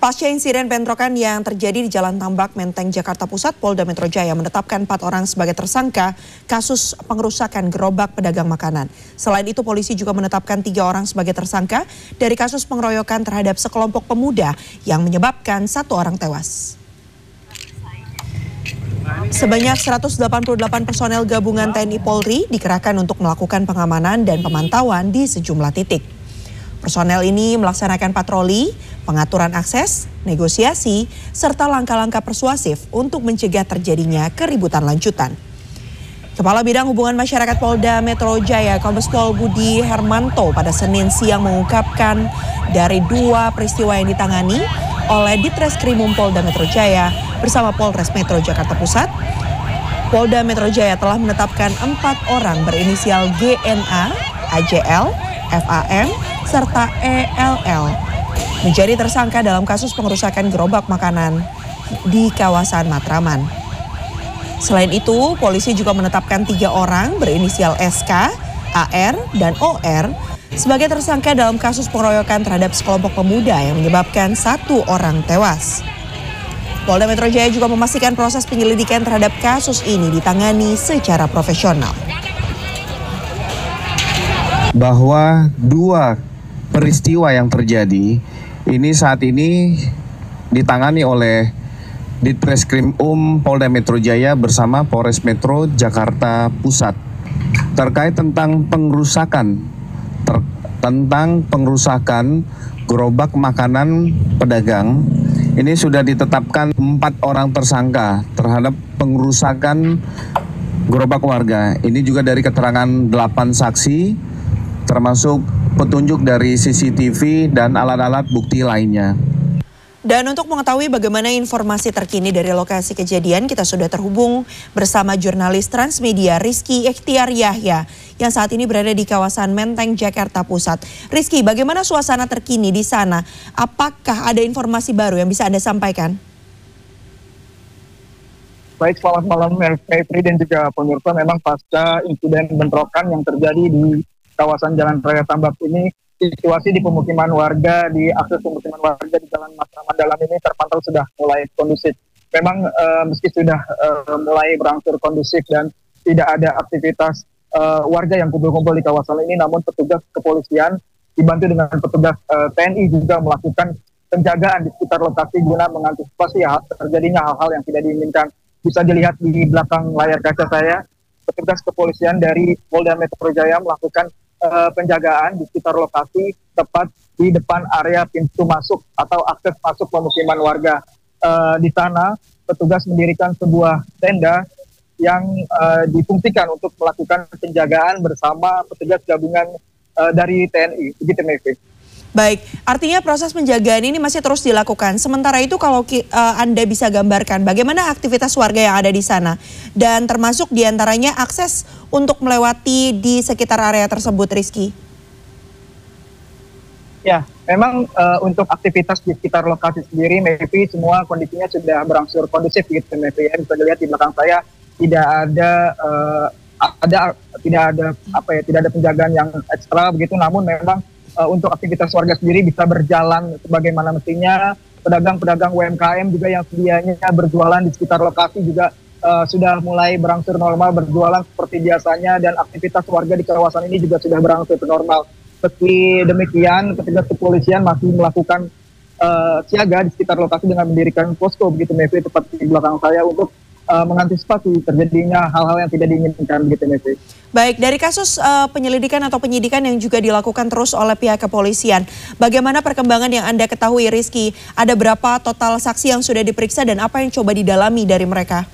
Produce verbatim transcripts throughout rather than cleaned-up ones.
Pasca insiden bentrokan yang terjadi di Jalan Tambak, Menteng, Jakarta Pusat, Polda Metro Jaya menetapkan empat orang sebagai tersangka kasus pengerusakan gerobak pedagang makanan. Selain itu, polisi juga menetapkan tiga orang sebagai tersangka dari kasus pengeroyokan terhadap sekelompok pemuda yang menyebabkan satu orang tewas. Sebanyak seratus delapan puluh delapan personel gabungan T N I Polri dikerahkan untuk melakukan pengamanan dan pemantauan di sejumlah titik. Personel ini melaksanakan patroli, pengaturan akses, negosiasi, serta langkah-langkah persuasif untuk mencegah terjadinya keributan lanjutan. Kepala Bidang Hubungan Masyarakat Polda Metro Jaya, Kombes Pol Budi Hermanto pada Senin siang mengungkapkan dari dua peristiwa yang ditangani oleh Ditreskrimum Polda Metro Jaya bersama Polres Metro Jakarta Pusat, Polda Metro Jaya telah menetapkan empat orang berinisial G N A, A J L, F A M, serta E L L menjadi tersangka dalam kasus pengerusakan gerobak makanan di kawasan Matraman. Selain itu, polisi juga menetapkan tiga orang berinisial S K, A R, dan O R sebagai tersangka dalam kasus pengeroyokan terhadap sekelompok pemuda yang menyebabkan satu orang tewas. Polda Metro Jaya juga memastikan proses penyelidikan terhadap kasus ini ditangani secara profesional. Bahwa dua peristiwa yang terjadi ini saat ini ditangani oleh Ditreskrimum Polda Metro Jaya bersama Polres Metro Jakarta Pusat terkait tentang pengerusakan ter, tentang pengerusakan gerobak makanan pedagang. Ini sudah ditetapkan empat orang tersangka terhadap pengerusakan gerobak warga. Ini juga dari keterangan delapan saksi, termasuk petunjuk dari C C T V dan alat-alat bukti lainnya. Dan untuk mengetahui bagaimana informasi terkini dari lokasi kejadian, kita sudah terhubung bersama jurnalis Transmedia Rizky Ikhtiar Yahya yang saat ini berada di kawasan Menteng, Jakarta Pusat. Rizky, bagaimana suasana terkini di sana? Apakah ada informasi baru yang bisa Anda sampaikan? Baik, selamat malam Mevri dan juga pemirsa. Memang pasca insiden bentrokan yang terjadi di kawasan Jalan Raya Tambak ini, situasi di pemukiman warga, di akses pemukiman warga di Jalan Matraman Dalam ini terpantau sudah mulai kondusif. Memang uh, meski sudah uh, mulai berangsur kondusif dan tidak ada aktivitas uh, warga yang kumpul-kumpul di kawasan ini, namun petugas kepolisian dibantu dengan petugas uh, T N I juga melakukan penjagaan di sekitar lokasi guna mengantisipasi hal, terjadinya hal-hal yang tidak diinginkan. Bisa dilihat di belakang layar kaca saya, petugas kepolisian dari Polda Metro Jaya melakukan Uh, penjagaan di sekitar lokasi tepat di depan area pintu masuk atau akses masuk pemukiman warga. Uh, di sana petugas mendirikan sebuah tenda yang uh, difungsikan untuk melakukan penjagaan bersama petugas gabungan uh, dari T N I. Begitu, Mevri. Baik, artinya proses penjagaan ini masih terus dilakukan. Sementara itu kalau uh, Anda bisa gambarkan bagaimana aktivitas warga yang ada di sana dan termasuk diantaranya akses untuk melewati di sekitar area tersebut, Rizky. Ya, memang uh, untuk aktivitas di sekitar lokasi sendiri, Mevri, semua kondisinya sudah berangsur kondusif gitu, Mevri. Bisa dilihat di belakang saya tidak ada uh, ada tidak ada apa ya tidak ada penjagaan yang ekstra begitu, namun memang Uh, untuk aktivitas warga sendiri bisa berjalan sebagaimana mestinya. Pedagang-pedagang U M K M juga yang sedianya berjualan di sekitar lokasi juga uh, sudah mulai berangsur normal berjualan seperti biasanya, dan aktivitas warga di kawasan ini juga sudah berangsur normal. Meski demikian, petugas kepolisian masih melakukan uh, siaga di sekitar lokasi dengan mendirikan posko begitu, Mevri, tepat di belakang saya untuk uh, mengantisipasi terjadinya hal-hal yang tidak diinginkan begitu, Mevri. Baik, dari kasus uh, penyelidikan atau penyidikan yang juga dilakukan terus oleh pihak kepolisian, bagaimana perkembangan yang Anda ketahui, Rizky? Ada berapa total saksi yang sudah diperiksa dan apa yang coba didalami dari mereka?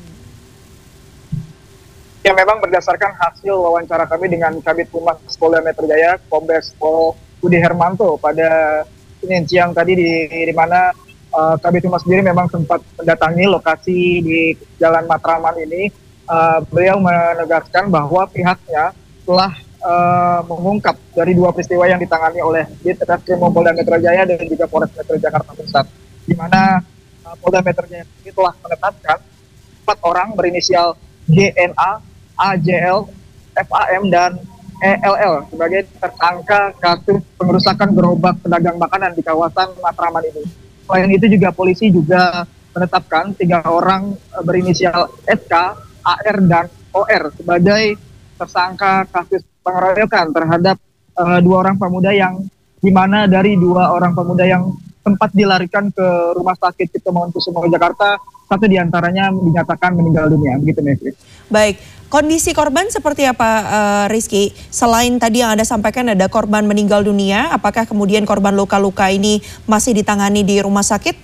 Ya, memang berdasarkan hasil wawancara kami dengan Kabid Humas Polda Metro Jaya, Kombes Pol Budi Hermanto pada Senin siang tadi, di, di mana uh, Kabid Humas sendiri memang sempat mendatangi lokasi di Jalan Matraman ini. Uh, beliau menegaskan bahwa pihaknya telah uh, mengungkap dari dua peristiwa yang ditangani oleh Ditreskrimum Polda Metro Jaya dan juga Polres Metro Jakarta Pusat, di mana uh, Polda Metro Jaya ini telah menetapkan empat orang berinisial G N A, A J L, F A M, dan E L L sebagai tersangka kasus pengerusakan gerobak pedagang makanan di kawasan Matraman ini. Selain itu juga polisi juga menetapkan tiga orang uh, berinisial S K, A R, dan O R sebagai tersangka kasus pengeroyokan terhadap uh, dua orang pemuda yang di mana dari dua orang pemuda yang sempat dilarikan ke Rumah Sakit Cipto Mangunkusumo Jakarta, satu diantaranya dinyatakan meninggal dunia. Begitu, Mevri. Baik, kondisi korban seperti apa, uh, Rizky? Selain tadi yang Anda sampaikan ada korban meninggal dunia, apakah kemudian korban luka-luka ini masih ditangani di rumah sakit?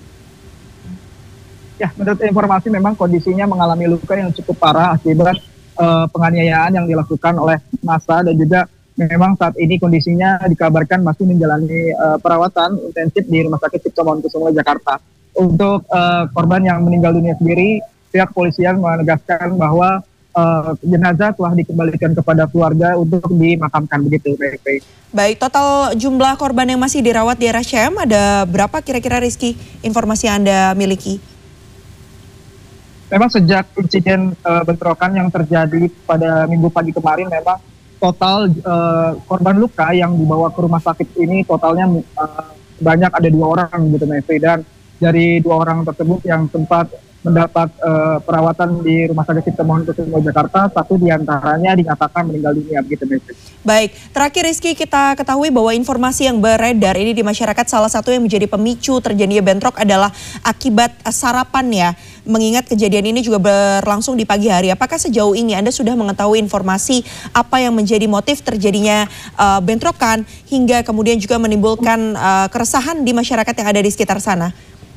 Ya, menurut informasi memang kondisinya mengalami luka yang cukup parah akibat uh, penganiayaan yang dilakukan oleh massa, dan juga memang saat ini kondisinya dikabarkan masih menjalani uh, perawatan intensif di Rumah Sakit Cipto Mangunkusumo Jakarta. Untuk uh, korban yang meninggal dunia sendiri, pihak polisian menegaskan bahwa uh, jenazah telah dikembalikan kepada keluarga untuk dimakamkan. Begitu, P P. Baik, total jumlah korban yang masih dirawat di R S C M ada berapa kira-kira, Rizky? Informasi yang Anda miliki? Memang sejak insiden uh, bentrokan yang terjadi pada minggu pagi kemarin, memang total uh, korban luka yang dibawa ke rumah sakit ini totalnya uh, banyak, ada dua orang gitu, Mevri. Dan dari dua orang tersebut yang sempat mendapat uh, perawatan di Rumah Sakit Cipto Mangunkusumo Jakarta, satu diantaranya dinyatakan meninggal dunia. Begitu, Mevri. Baik, terakhir Rizky, kita ketahui bahwa informasi yang beredar ini di masyarakat salah satu yang menjadi pemicu terjadinya bentrok adalah akibat sarapan ya. Mengingat kejadian ini juga berlangsung di pagi hari, apakah sejauh ini Anda sudah mengetahui informasi apa yang menjadi motif terjadinya uh, bentrokan hingga kemudian juga menimbulkan uh, keresahan di masyarakat yang ada di sekitar sana?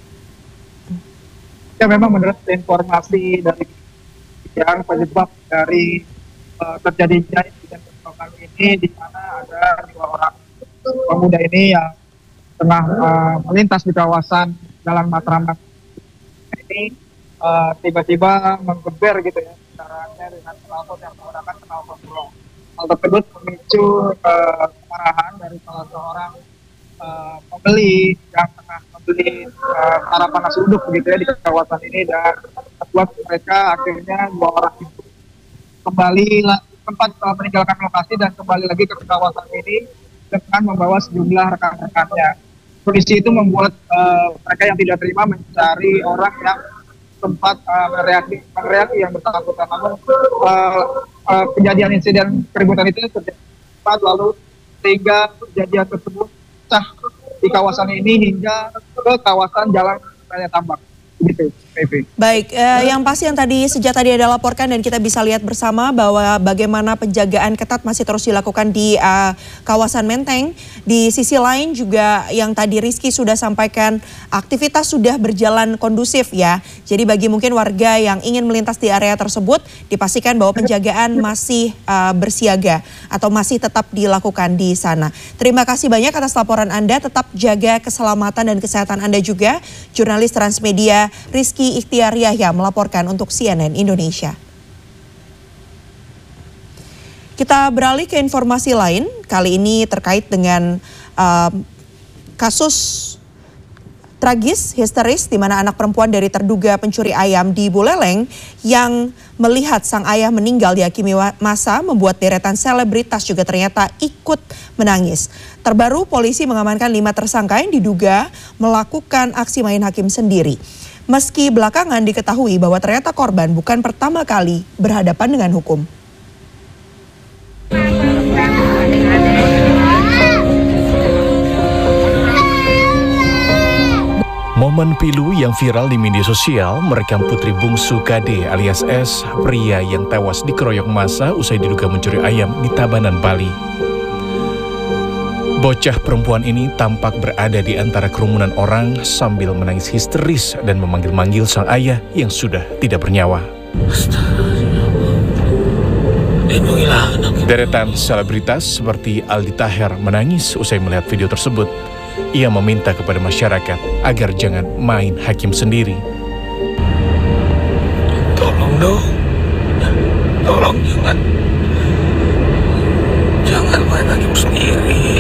Ya, memang menurut informasi dari yang penyebab dari uh, terjadinya insiden bentrokan ini, di mana ada dua orang pemuda ini yang tengah uh, melintas di kawasan Jalan Matraman ini uh, tiba-tiba menggeber gitu ya caranya dengan knalpot yang menggunakan knalpot blok. Hal tersebut memicu uh, kemarahan dari salah seorang uh, pembeli yang tengah membeli uh, sarapan nasi uduk begitu ya di kawasan ini, dan membuat mereka akhirnya dua orang itu kembali tempat uh, meninggalkan lokasi dan kembali lagi ke kawasan ini dengan membawa sejumlah rekan-rekannya. Kondisi itu membuat uh, mereka yang tidak terima mencari orang yang sempat uh, mereaksi, mereaksi yang bersangkutan. Namun uh, uh, kejadian insiden keributan itu terjadi cepat, lalu sehingga kejadian tersebut pecah di kawasan ini hingga ke kawasan Jalan Raya Tambak. Begitu, P P. Baik, eh, yang pasti yang tadi sejak tadi Anda laporkan dan kita bisa lihat bersama bahwa bagaimana penjagaan ketat masih terus dilakukan di uh, kawasan Menteng. Di sisi lain juga yang tadi Rizky sudah sampaikan, aktivitas sudah berjalan kondusif ya. Jadi bagi mungkin warga yang ingin melintas di area tersebut, dipastikan bahwa penjagaan masih uh, bersiaga atau masih tetap dilakukan di sana. Terima kasih banyak atas laporan Anda, tetap jaga keselamatan dan kesehatan Anda juga. Jurnalis Transmedia Rizky Ikhtiar Yahya melaporkan untuk C N N Indonesia. Kita beralih ke informasi lain, kali ini terkait dengan uh, kasus tragis, histeris, di mana anak perempuan dari terduga pencuri ayam di Buleleng yang melihat sang ayah meninggal dihakimi massa membuat deretan selebritas juga ternyata ikut menangis. Terbaru polisi mengamankan lima tersangka yang diduga melakukan aksi main hakim sendiri. Meski belakangan diketahui bahwa ternyata korban bukan pertama kali berhadapan dengan hukum. Momen pilu yang viral di media sosial merekam putri bungsu K D alias S, pria yang tewas dikeroyok massa usai diduga mencuri ayam di Tabanan, Bali. Bocah perempuan ini tampak berada di antara kerumunan orang sambil menangis histeris dan memanggil-manggil sang ayah yang sudah tidak bernyawa. Deretan selebritas seperti Aldi Taher menangis usai melihat video tersebut. Ia meminta kepada masyarakat agar jangan main hakim sendiri. Tolong dong, tolong jangan, jangan main hakim sendiri.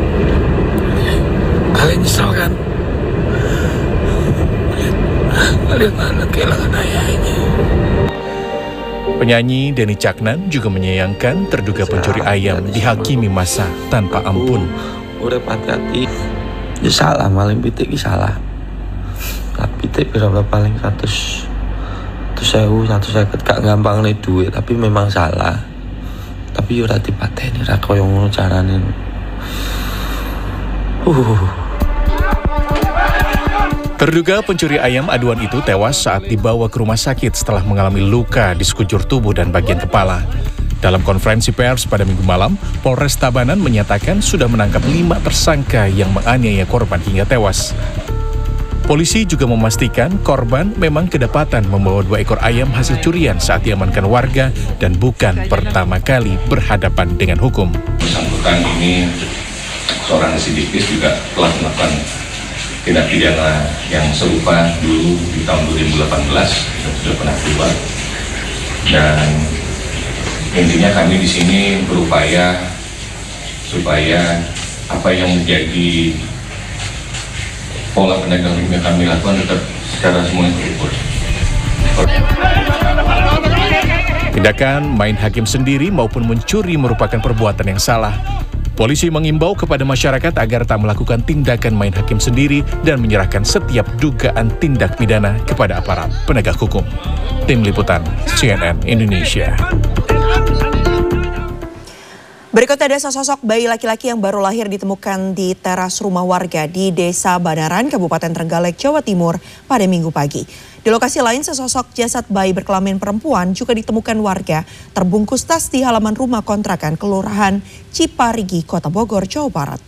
Kalian nyesal kan? Kalian anak kehilangan ayahnya. Penyanyi Denny Caknan juga menyayangkan terduga pencuri ayam dihakimi massa tanpa ampun. Udah hati-hati. Dia salah, maling pitik salah. titik berapa paling seratus seratus sewu seratus seket gak gampang nih duit, tapi memang salah. Tapi yo ora dipateni, ra koyo ngono carane. Uh. Terduga pencuri ayam aduan itu tewas saat dibawa ke rumah sakit setelah mengalami luka di sekujur tubuh dan bagian kepala. Dalam konferensi pers pada Minggu malam, Polres Tabanan menyatakan sudah menangkap lima tersangka yang menganiaya korban hingga tewas. Polisi juga memastikan korban memang kedapatan membawa dua ekor ayam hasil curian saat diamankan warga dan bukan pertama kali berhadapan dengan hukum. Bersangkutan ini seorang residivis juga telah melakukan tindak pidana yang serupa dulu di tahun dua ribu delapan belas dan sudah pernah keluar. Dan intinya kami di sini berupaya supaya apa yang menjadi pola penegakan hukum yang kami lakukan tetap secara semuanya terukur. Tindakan main hakim sendiri maupun mencuri merupakan perbuatan yang salah. Polisi mengimbau kepada masyarakat agar tak melakukan tindakan main hakim sendiri dan menyerahkan setiap dugaan tindak pidana kepada aparat penegak hukum. Tim Liputan C N N Indonesia. Berikut ada sesosok bayi laki-laki yang baru lahir ditemukan di teras rumah warga di Desa Banaran, Kabupaten Trenggalek, Jawa Timur pada Minggu pagi. Di lokasi lain, sesosok jasad bayi berkelamin perempuan juga ditemukan warga terbungkus tas di halaman rumah kontrakan Kelurahan Ciparigi, Kota Bogor, Jawa Barat.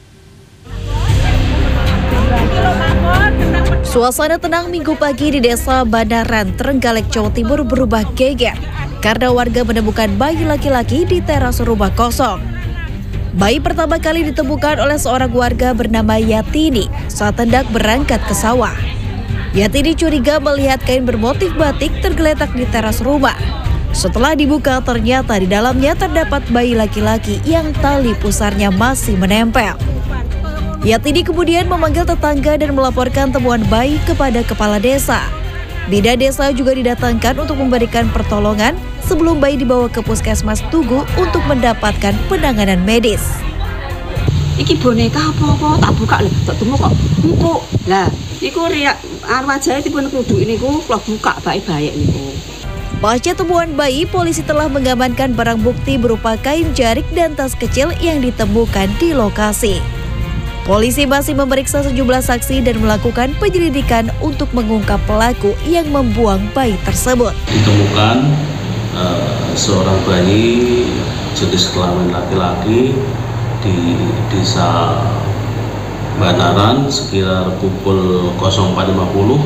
Suasana tenang Minggu pagi di Desa Banaran, Trenggalek, Jawa Timur berubah geger karena warga menemukan bayi laki-laki di teras rumah kosong. Bayi pertama kali ditemukan oleh seorang warga bernama Yatini saat hendak berangkat ke sawah. Yatini curiga melihat kain bermotif batik tergeletak di teras rumah. Setelah dibuka, ternyata di dalamnya terdapat bayi laki-laki yang tali pusarnya masih menempel. Yatini kemudian memanggil tetangga dan melaporkan temuan bayi kepada kepala desa. Bidan desa juga didatangkan untuk memberikan pertolongan sebelum bayi dibawa ke Puskesmas Tugu untuk mendapatkan penanganan medis. Iki boneka apa-apa tak buka lho, tak temu kok empuk. Lah, iku riak arwah jae dipun kudu niku kula buka baik-baik niku. Pasca temuan bayi, polisi telah mengamankan barang bukti berupa kain jarik dan tas kecil yang ditemukan di lokasi. Polisi masih memeriksa sejumlah saksi dan melakukan penyelidikan untuk mengungkap pelaku yang membuang bayi tersebut. Ditemukan uh, seorang bayi jenis kelamin laki-laki di Desa Banaran sekitar pukul nol empat lima puluh.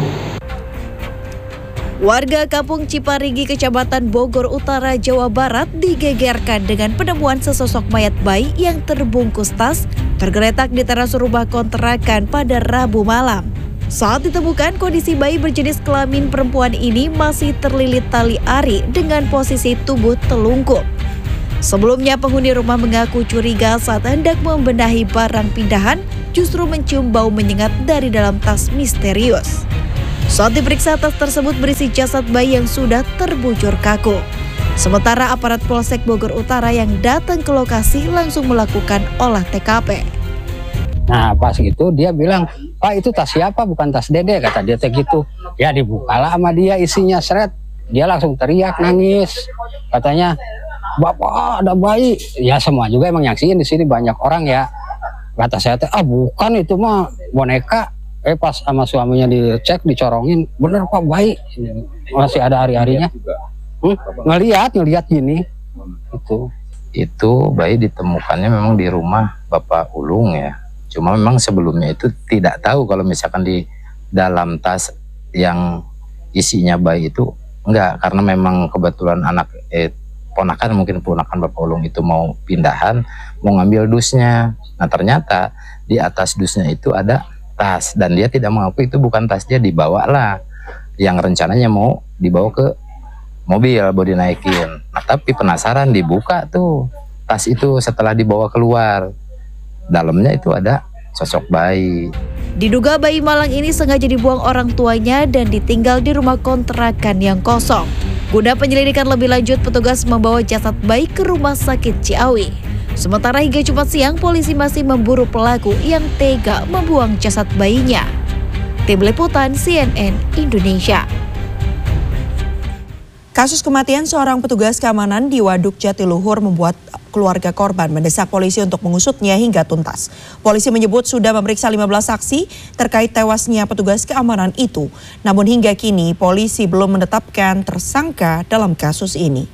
Warga Kampung Ciparigi, Kecamatan Bogor Utara, Jawa Barat digegerkan dengan penemuan sesosok mayat bayi yang terbungkus tas tergeletak di teras rumah kontrakan pada Rabu malam. Saat ditemukan, kondisi bayi berjenis kelamin perempuan ini masih terlilit tali ari dengan posisi tubuh telungkup. Sebelumnya, penghuni rumah mengaku curiga saat hendak membenahi barang pindahan justru mencium bau menyengat dari dalam tas misterius. Saat diperiksa, tas tersebut berisi jasad bayi yang sudah terbujur kaku. Sementara aparat Polsek Bogor Utara yang datang ke lokasi langsung melakukan olah T K P. Nah pas gitu dia bilang, Pak itu tas siapa, bukan tas Dede, kata dia gitu. Ya dibukalah sama dia, isinya seret. Dia langsung teriak nangis. Katanya, Bapak ada bayi. Ya semua juga emang nyaksiin di sini banyak orang ya. Kata saya, ah bukan itu mah boneka. Eh pas sama suaminya dicek, dicorongin, bener Pak bayi. Masih ada hari-harinya. Hmm? Ngeliat, ngeliat gini. Itu. Itu bayi ditemukannya memang di rumah Bapak Ulung ya. Cuma memang sebelumnya itu tidak tahu kalau misalkan di dalam tas yang isinya bayi itu enggak, karena memang kebetulan anak eh, ponakan mungkin ponakan Bapak Ulung itu mau pindahan, mau ngambil dusnya. Nah ternyata di atas dusnya itu ada tas dan dia tidak mengaku itu bukan tas dia, dibawa lah yang rencananya mau dibawa ke mobil, mau dinaikin. Nah tapi penasaran dibuka tuh tas itu setelah dibawa keluar, dalamnya itu ada sosok bayi. Diduga bayi malang ini sengaja dibuang orang tuanya dan ditinggal di rumah kontrakan yang kosong. Guna penyelidikan lebih lanjut, petugas membawa jasad bayi ke rumah sakit Ciawi. Sementara hingga Jumat siang, polisi masih memburu pelaku yang tega membuang jasad bayinya. Tim Liputan C N N Indonesia. Kasus kematian seorang petugas keamanan di Waduk Jatiluhur membuat keluarga korban mendesak polisi untuk mengusutnya hingga tuntas. Polisi menyebut sudah memeriksa lima belas saksi terkait tewasnya petugas keamanan itu. Namun hingga kini polisi belum menetapkan tersangka dalam kasus ini.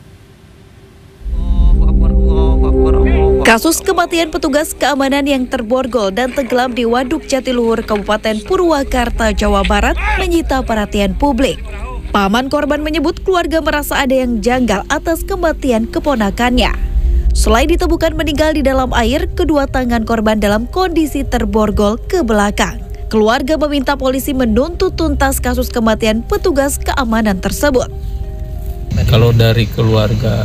Kasus kematian petugas keamanan yang terborgol dan tenggelam di Waduk Jatiluhur, Kabupaten Purwakarta, Jawa Barat menyita perhatian publik. Paman korban menyebut keluarga merasa ada yang janggal atas kematian keponakannya. Selain ditemukan meninggal di dalam air, kedua tangan korban dalam kondisi terborgol ke belakang. Keluarga meminta polisi menuntut tuntas kasus kematian petugas keamanan tersebut. Kalau dari keluarga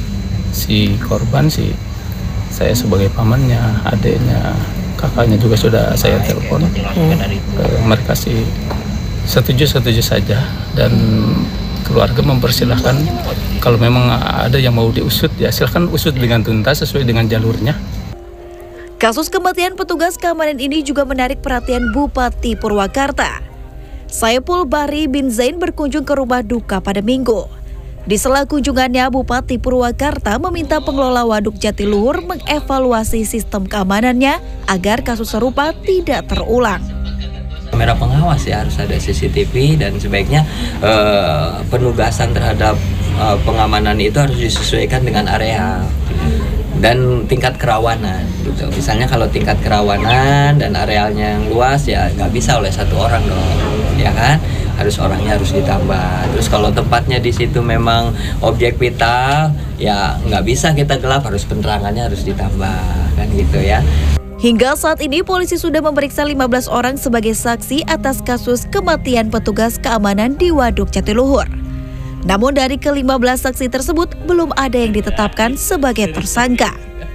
si korban sih, saya sebagai pamannya, adiknya, kakaknya juga sudah saya telepon. Hmm. Mereka sih setuju-setuju saja dan keluarga mempersilahkan kalau memang ada yang mau diusut ya silahkan usut dengan tuntas sesuai dengan jalurnya. Kasus kematian petugas keamanan ini juga menarik perhatian Bupati Purwakarta. Saiful Bahri bin Zain berkunjung ke rumah duka pada Minggu. Di sela kunjungannya, Bupati Purwakarta meminta pengelola Waduk Jatiluhur mengevaluasi sistem keamanannya agar kasus serupa tidak terulang. Kamera pengawas ya harus ada C C T V dan sebaiknya eh, penugasan terhadap eh, pengamanan itu harus disesuaikan dengan area dan tingkat kerawanan gitu. Misalnya kalau tingkat kerawanan dan arealnya yang luas ya nggak bisa oleh satu orang dong, ya kan? Harus orangnya harus ditambah. Terus kalau tempatnya di situ memang objek vital ya nggak bisa kita gelap, harus penerangannya harus ditambah kan gitu ya. Hingga saat ini polisi sudah memeriksa lima belas orang sebagai saksi atas kasus kematian petugas keamanan di Waduk Jatiluhur. Namun dari ke lima belas saksi tersebut belum ada yang ditetapkan sebagai tersangka.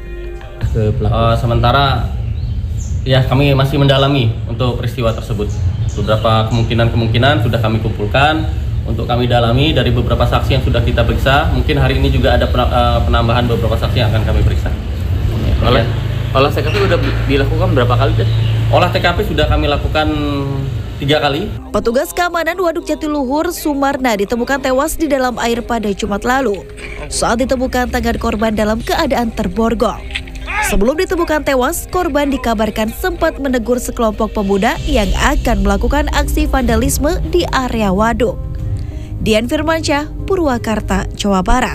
Uh, sementara ya kami masih mendalami untuk peristiwa tersebut. Beberapa kemungkinan-kemungkinan sudah kami kumpulkan untuk kami dalami dari beberapa saksi yang sudah kita periksa. Mungkin hari ini juga ada penambahan beberapa saksi yang akan kami periksa. Oleh Olah T K P sudah dilakukan berapa kali? Deh? Olah T K P sudah kami lakukan tiga kali. Petugas keamanan Waduk Jatiluhur Sumarna ditemukan tewas di dalam air pada Jumat lalu. Saat ditemukan tangan korban dalam keadaan terborgol. Sebelum ditemukan tewas, korban dikabarkan sempat menegur sekelompok pemuda yang akan melakukan aksi vandalisme di area waduk. Dian Firmansyah, Purwakarta, Jawa Barat.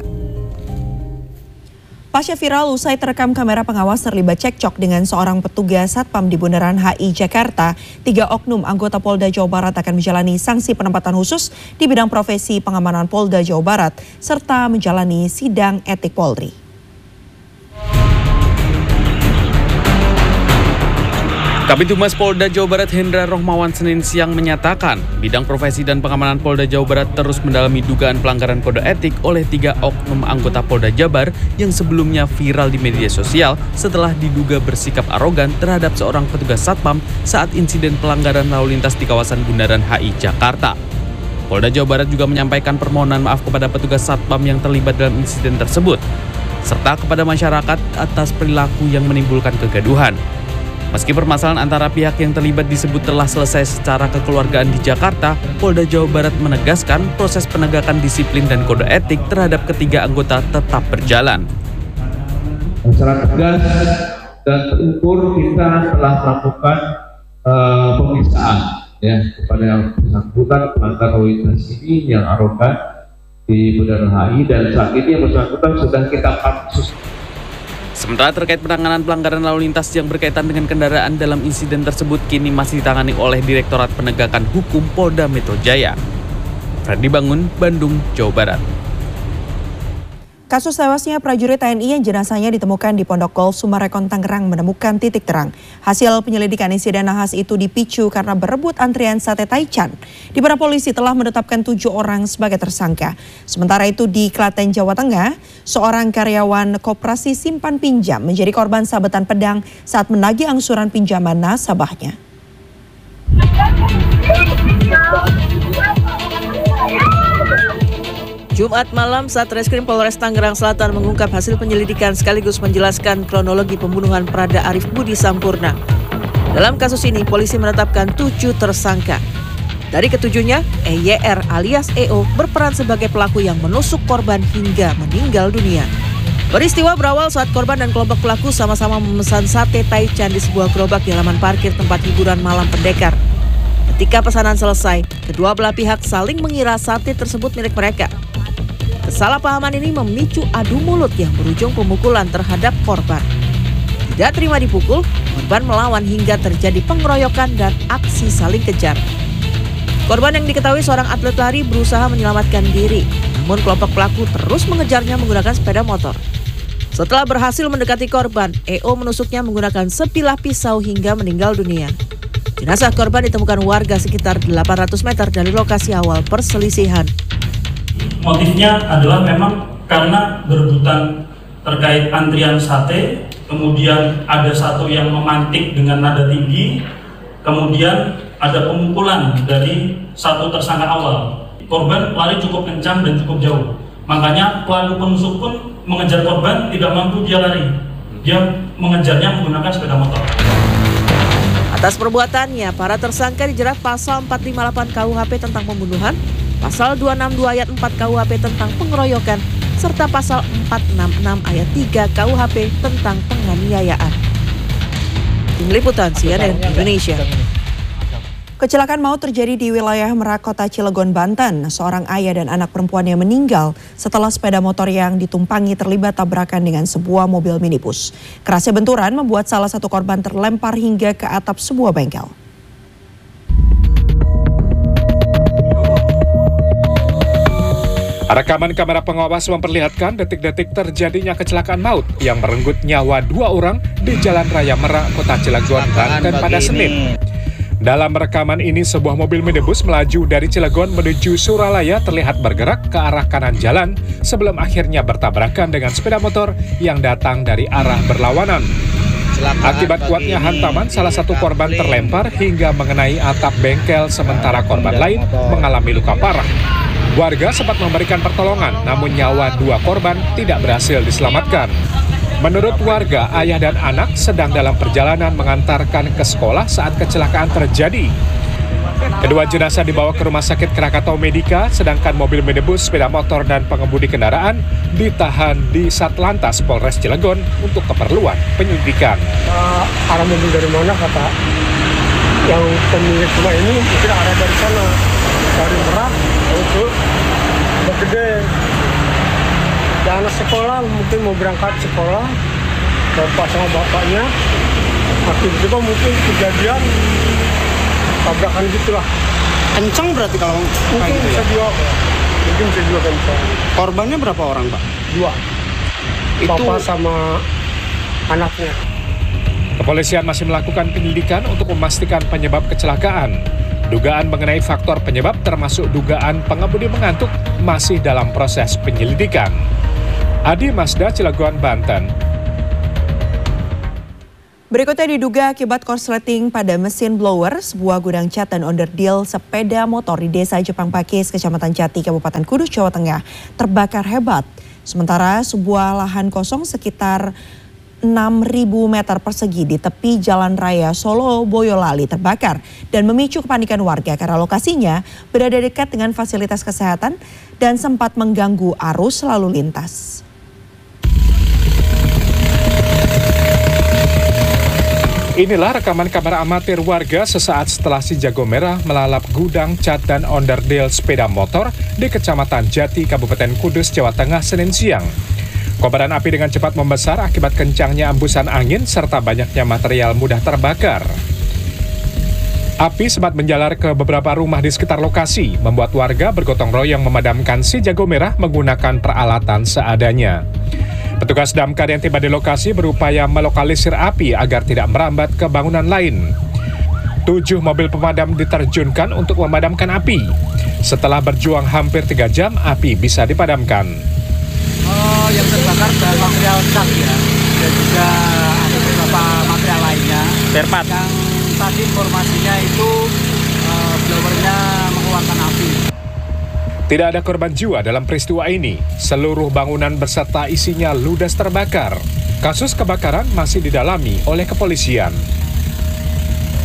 Pasca viral usai terekam kamera pengawas terlibat cekcok dengan seorang petugas Satpam di Bundaran H I Jakarta, tiga oknum anggota Polda Jawa Barat akan menjalani sanksi penempatan khusus di bidang profesi pengamanan Polda Jawa Barat serta menjalani sidang etik Polri. Kabid Humas Polda Jawa Barat Hendra Rohmawan Senin siang menyatakan bidang profesi dan pengamanan Polda Jawa Barat terus mendalami dugaan pelanggaran kode etik oleh tiga oknum anggota Polda Jabar yang sebelumnya viral di media sosial setelah diduga bersikap arogan terhadap seorang petugas Satpam saat insiden pelanggaran lalu lintas di kawasan Bundaran H I Jakarta. Polda Jawa Barat juga menyampaikan permohonan maaf kepada petugas Satpam yang terlibat dalam insiden tersebut, serta kepada masyarakat atas perilaku yang menimbulkan kegaduhan. Meski permasalahan antara pihak yang terlibat disebut telah selesai secara kekeluargaan di Jakarta, Polda Jawa Barat menegaskan proses penegakan disiplin dan kode etik terhadap ketiga anggota tetap berjalan. Secara tegas dan terukur kita telah melakukan uh, pemeriksaan ya kepada bersangkutan pelanggar lalu lintas ini yang arogan di Bundaran H I dan saat ini yang bersangkutan sudah kita pansus. Sementara terkait penanganan pelanggaran lalu lintas yang berkaitan dengan kendaraan dalam insiden tersebut kini masih ditangani oleh Direktorat Penegakan Hukum Polda Metro Jaya. Freddy Bangun, Bandung, Jawa Barat. Kasus tewasnya prajurit T N I yang jenazahnya ditemukan di Pondok Golf Sumarekon Tangerang menemukan titik terang. Hasil penyelidikan insiden nahas itu dipicu karena berebut antrian sate taichan, di mana polisi telah menetapkan tujuh orang sebagai tersangka. Sementara itu di Klaten, Jawa Tengah, seorang karyawan koperasi simpan pinjam menjadi korban sabetan pedang saat menagih angsuran pinjaman nasabahnya. Jumat malam, Satreskrim Polres Tangerang Selatan mengungkap hasil penyelidikan sekaligus menjelaskan kronologi pembunuhan Prada Arif Budi Sampurna. Dalam kasus ini, polisi menetapkan tujuh tersangka. Dari ketujuhnya, E Y R alias E O berperan sebagai pelaku yang menusuk korban hingga meninggal dunia. Peristiwa berawal saat korban dan kelompok pelaku sama-sama memesan sate taichan di sebuah gerobak di halaman parkir tempat hiburan malam Pendekar. Ketika pesanan selesai, kedua belah pihak saling mengira sate tersebut milik mereka. Kesalahpahaman ini memicu adu mulut yang berujung pemukulan terhadap korban. Tidak terima dipukul, korban melawan hingga terjadi pengeroyokan dan aksi saling kejar. Korban yang diketahui seorang atlet lari berusaha menyelamatkan diri, namun kelompok pelaku terus mengejarnya menggunakan sepeda motor. Setelah berhasil mendekati korban, E O menusuknya menggunakan sebilah pisau hingga meninggal dunia. Jenazah korban ditemukan warga sekitar delapan ratus meter dari lokasi awal perselisihan. Motifnya adalah memang karena berebutan terkait antrian sate, kemudian ada satu yang memantik dengan nada tinggi, kemudian ada pemukulan dari satu tersangka awal. Korban lari cukup kencang dan cukup jauh. Makanya pelaku penusuk pun mengejar korban, tidak mampu dia lari. Dia mengejarnya menggunakan sepeda motor. Atas perbuatannya, para tersangka dijerat pasal empat lima delapan K U H P tentang pembunuhan, pasal dua enam dua ayat empat K U H P tentang pengeroyokan, serta pasal empat enam enam ayat tiga K U H P tentang penganiayaan. Tim Liputan C N N Indonesia. Kecelakaan maut terjadi di wilayah Merak, Kota Cilegon, Banten. Seorang ayah dan anak perempuannya meninggal setelah sepeda motor yang ditumpangi terlibat tabrakan dengan sebuah mobil minibus. Kerasnya benturan membuat salah satu korban terlempar hingga ke atap sebuah bengkel. Rekaman kamera pengawas memperlihatkan detik-detik terjadinya kecelakaan maut yang merenggut nyawa dua orang di Jalan Raya Merak, Kota Cilegon, Banten pada Senin. Dalam rekaman ini, sebuah mobil minibus melaju dari Cilegon menuju Suralaya terlihat bergerak ke arah kanan jalan sebelum akhirnya bertabrakan dengan sepeda motor yang datang dari arah berlawanan. Akibat kuatnya hantaman, salah satu korban terlempar hingga mengenai atap bengkel, sementara korban lain mengalami luka parah. Warga sempat memberikan pertolongan, namun nyawa dua korban tidak berhasil diselamatkan. Menurut warga, ayah dan anak sedang dalam perjalanan mengantarkan ke sekolah saat kecelakaan terjadi. Kedua jenazah dibawa ke Rumah Sakit Krakatau Medika, sedangkan mobil minibus, sepeda motor, dan pengemudi kendaraan ditahan di Satlantas Polres Cilegon untuk keperluan penyelidikan. Uh, arah mobil dari mana kata yang pemilik rumah ini mungkin arah dari sana, dari Merak untuk Begede. Dan anak sekolah mungkin mau berangkat sekolah, bapak sama bapaknya, tiba-tiba mungkin kejadian tabrakan gitulah. Kencang berarti kalau mungkin gitu bisa ya? dua, mungkin bisa dua kencang. Korbannya berapa orang, Pak? Dua. Itu... Bapak sama anaknya. Kepolisian masih melakukan penyelidikan untuk memastikan penyebab kecelakaan. Dugaan mengenai faktor penyebab termasuk dugaan pengemudi mengantuk masih dalam proses penyelidikan. Adi Masda, Cilegon, Banten. Berikutnya diduga akibat korsleting pada mesin blower, sebuah gudang cat dan onderdil sepeda motor di Desa Jepang Pakis, Kecamatan Jati, Kabupaten Kudus, Jawa Tengah, terbakar hebat. Sementara sebuah lahan kosong sekitar enam ribu meter persegi di tepi Jalan Raya Solo Boyolali terbakar dan memicu kepanikan warga karena lokasinya berada dekat dengan fasilitas kesehatan dan sempat mengganggu arus lalu lintas. Inilah rekaman kamera amatir warga sesaat setelah si jago merah melalap gudang cat dan onderdil sepeda motor di Kecamatan Jati, Kabupaten Kudus, Jawa Tengah, Senin siang. Kobaran api dengan cepat membesar akibat kencangnya embusan angin serta banyaknya material mudah terbakar. Api sempat menjalar ke beberapa rumah di sekitar lokasi, membuat warga bergotong royong memadamkan si jago merah menggunakan peralatan seadanya. Petugas damkar yang tiba di lokasi berupaya melokalisir api agar tidak merambat ke bangunan lain. Tujuh mobil pemadam diterjunkan untuk memadamkan api. Setelah berjuang hampir tiga jam, api bisa dipadamkan. Oh, yang terbakar bahan material cat ya, dan juga ada beberapa material lainnya. Terpat. Yang tadi informasinya itu uh, blowernya mengeluarkan api. Tidak ada korban jiwa dalam peristiwa ini. Seluruh bangunan beserta isinya ludes terbakar. Kasus kebakaran masih didalami oleh kepolisian.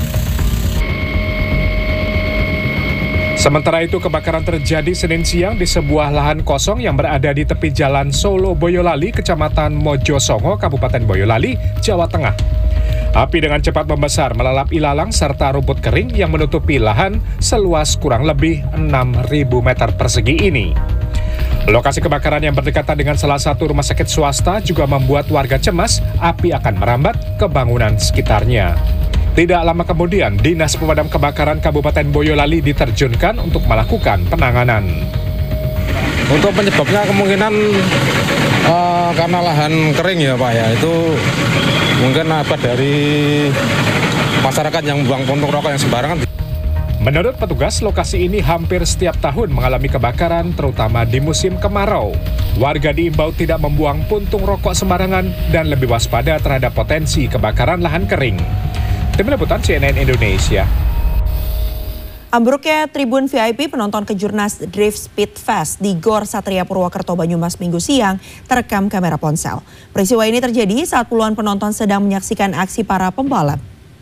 Sementara itu kebakaran terjadi Senin siang di sebuah lahan kosong yang berada di tepi jalan Solo Boyolali, Kecamatan Mojosongo, Kabupaten Boyolali, Jawa Tengah. Api dengan cepat membesar melalap ilalang serta rumput kering yang menutupi lahan seluas kurang lebih enam ribu meter persegi ini. Lokasi kebakaran yang berdekatan dengan salah satu rumah sakit swasta juga membuat warga cemas api akan merambat ke bangunan sekitarnya. Tidak lama kemudian, Dinas Pemadam Kebakaran Kabupaten Boyolali diterjunkan untuk melakukan penanganan. Untuk penyebabnya kemungkinan uh, karena lahan kering ya Pak ya, itu mungkin apa dari masyarakat yang buang puntung rokok yang sembarangan. Menurut petugas, lokasi ini hampir setiap tahun mengalami kebakaran, terutama di musim kemarau. Warga diimbau tidak membuang puntung rokok sembarangan dan lebih waspada terhadap potensi kebakaran lahan kering. Tim Liputan C N N Indonesia. Ambruknya tribun V I P penonton Kejurnas Drift Speed Fest di Gor Satria Purwokerto Banyumas Minggu siang terekam kamera ponsel. Peristiwa ini terjadi saat puluhan penonton sedang menyaksikan aksi para pembalap.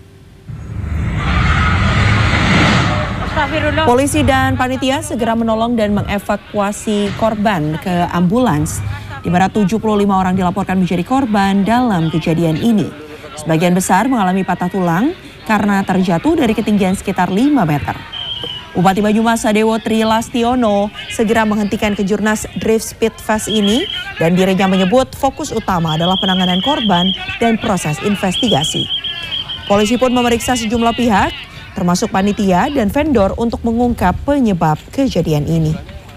Polisi dan panitia segera menolong dan mengevakuasi korban ke ambulans, di mana tujuh puluh lima orang dilaporkan menjadi korban dalam kejadian ini. Sebagian besar mengalami patah tulang karena terjatuh dari ketinggian sekitar lima meter. Bupati Banyumas Sadewo Trilastiono segera menghentikan Kejurnas Drift Speed Fest ini dan dirinya menyebut fokus utama adalah penanganan korban dan proses investigasi. Polisi pun memeriksa sejumlah pihak, termasuk panitia dan vendor untuk mengungkap penyebab kejadian ini.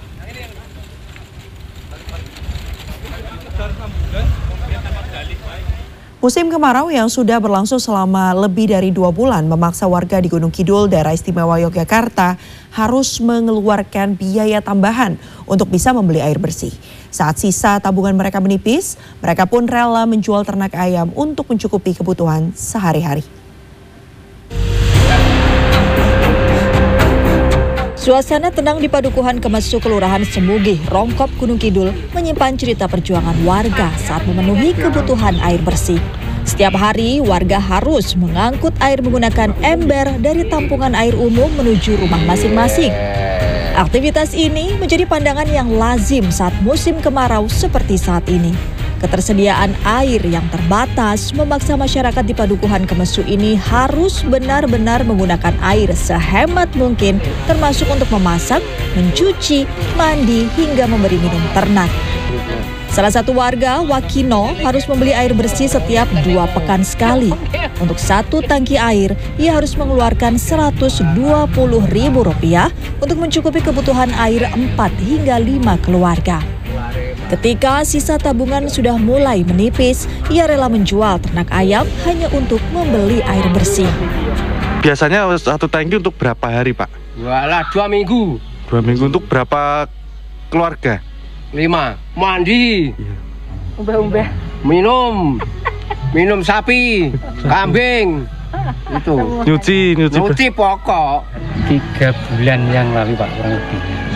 Musim kemarau yang sudah berlangsung selama lebih dari dua bulan memaksa warga di Gunung Kidul, Daerah Istimewa Yogyakarta harus mengeluarkan biaya tambahan untuk bisa membeli air bersih. Saat sisa tabungan mereka menipis, mereka pun rela menjual ternak ayam untuk mencukupi kebutuhan sehari-hari. Suasana tenang di Padukuhan Kemesu Kelurahan Semugih, Rongkop, Gunung Kidul menyimpan cerita perjuangan warga saat memenuhi kebutuhan air bersih. Setiap hari warga harus mengangkut air menggunakan ember dari tampungan air umum menuju rumah masing-masing. Aktivitas ini menjadi pandangan yang lazim saat musim kemarau seperti saat ini. Ketersediaan air yang terbatas memaksa masyarakat di Padukuhan Kemesu ini harus benar-benar menggunakan air sehemat mungkin, termasuk untuk memasak, mencuci, mandi, hingga memberi minum ternak. Salah satu warga, Wakino, harus membeli air bersih setiap dua pekan sekali. Untuk satu tangki air, ia harus mengeluarkan seratus dua puluh ribu rupiah untuk mencukupi kebutuhan air empat hingga lima keluarga. Ketika sisa tabungan sudah mulai menipis, ia rela menjual ternak ayam hanya untuk membeli air bersih. Biasanya satu tangki untuk berapa hari, Pak? Walah, dua minggu. Dua minggu untuk berapa keluarga? Lima. Mandi. Umbeh-umbeh. Minum. Minum sapi, kambing. Itu. Nyuci, nyuci. Nyuci pokok. Tiga bulan yang lalu, Pak, kurang lebih.